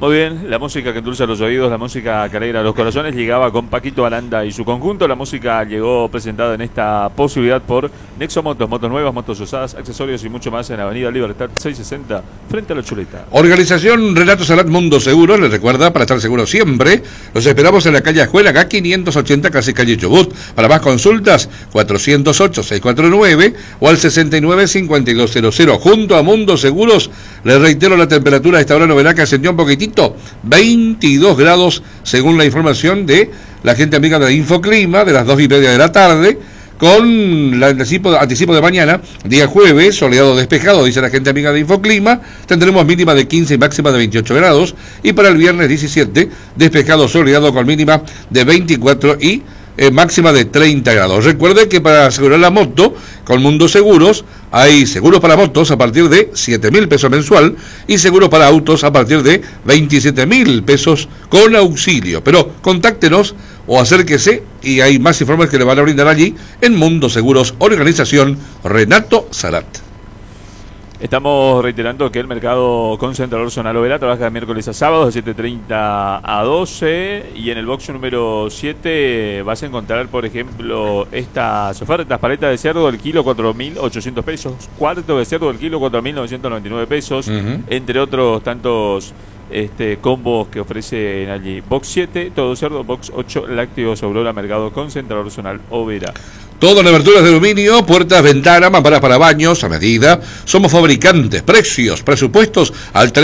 Muy bien, la música que endulza los oídos, la música que alegra los corazones, llegaba con Paquito Aranda y su conjunto. La música llegó presentada en esta posibilidad por Nexo Motos, motos nuevas, motos usadas, accesorios y mucho más en Avenida Libertad 660, frente a la Chuleta. Organización Renato Salat Mundo Seguro les recuerda, para estar seguro siempre, los esperamos en la calle Ajuela, K580, casi calle Chubut. Para más consultas, 408-649 o al 69-5200. Junto a Mundo Seguros, les reitero la temperatura a esta hora novedad que ascendió un poquitito, 22 grados según la información de la gente amiga de Infoclima, de las 2:30 de la tarde, con el anticipo de mañana, día jueves, soleado despejado, dice la gente amiga de Infoclima, tendremos mínima de 15 y máxima de 28 grados, y para el viernes 17, despejado soleado con mínima de 24 y máxima de 30 grados. Recuerde que para asegurar la moto con Mundo Seguros hay seguros para motos a partir de 7.000 pesos mensual y seguros para autos a partir de 27.000 pesos con auxilio. Pero contáctenos o acérquese y hay más informes que le van a brindar allí en Mundo Seguros, organización Renato Salat. Estamos reiterando que el mercado concentrador Zona Lovera trabaja de miércoles a sábados de 7:30 a 12, y en el box número 7 vas a encontrar, por ejemplo, estas ofertas: paleta de cerdo del kilo 4.800 pesos, cuarto de cerdo del kilo 4.999 pesos, entre otros tantos combos que ofrecen allí. Box 7, todo cerdo; box 8, lácteos, Aurora, mercado concentrador Zonal Overa. Todo en aberturas de aluminio, puertas, ventanas, mamparas para baños a medida. Somos fabricantes. Precios, presupuestos al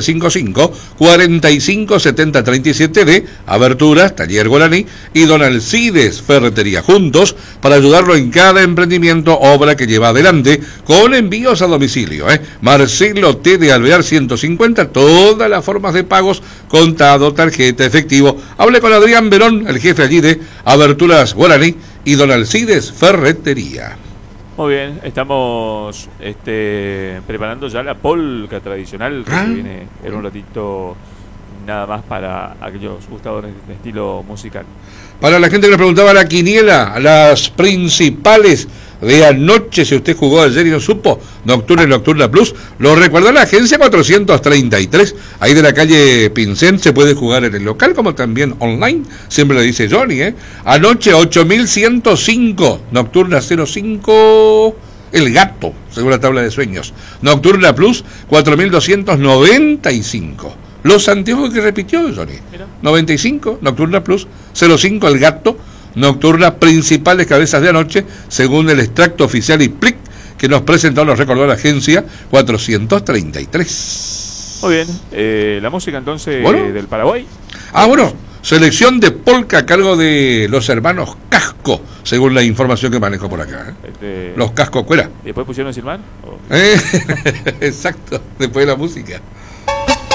3755-457037 de Aberturas, Taller Guaraní y Don Alcides Ferretería. Juntos para ayudarlo en cada emprendimiento, obra que lleva adelante, con envíos a domicilio. Marcelo T. de Alvear 150, todas las formas de pagos, contado, tarjeta, efectivo. Hable con Adrián Verón, el jefe allí de Aberturas Guaraní y Don Alcides Ferretería. Muy bien, estamos preparando ya la polca tradicional que se viene en un ratito, nada más para aquellos gustadores de estilo musical. Para la gente que nos preguntaba la quiniela, las principales de anoche, si usted jugó ayer y no supo, Nocturna y Nocturna Plus, lo recuerda la agencia 433, ahí de la calle Pincén. Se puede jugar en el local como también online, siempre le dice Johnny, Anoche 8105, Nocturna 05, El Gato, según la tabla de sueños. Nocturna Plus 4295. Los anteojos que repitió Johnny. Mira. 95, Nocturna Plus 05, El Gato. Nocturna, principales cabezas de anoche, según el extracto oficial y plic que nos presentó, nos recordó la agencia 433. Muy bien, la música entonces del Paraguay. Bueno, selección de polka a cargo de los hermanos Casco, según la información que manejo por acá. Los Casco Cuera. ¿Y después pusieron Silmán? Exacto, después de la música.